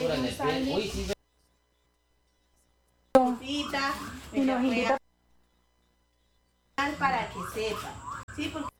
dura en el pie. Uy, sí. Una hojita para que sepa. Sí, porque